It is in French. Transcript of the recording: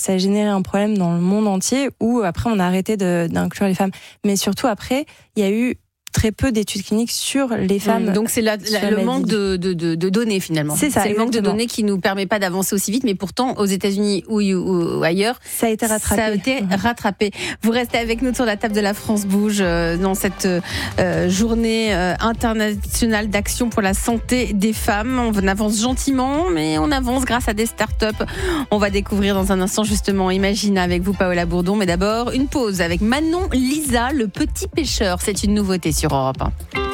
ça a généré un problème dans le monde entier où après on a arrêté d'inclure les femmes. Mais surtout après, il y a eu très peu d'études cliniques sur les femmes. Donc c'est le manque de données finalement. C'est ça, c'est le manque de exactement. données qui nous permet pas d'avancer aussi vite, mais pourtant aux États-Unis ou ailleurs, ça a été rattrapé. Vous restez avec nous sur la table de la France Bouge dans cette journée internationale d'action pour la santé des femmes. On avance gentiment, mais on avance grâce à des startups. On va découvrir dans un instant justement Imagina avec vous, Paola Bourdon. Mais d'abord, une pause avec Manon Lisa, le petit pêcheur. C'est une nouveauté sur Europe 1.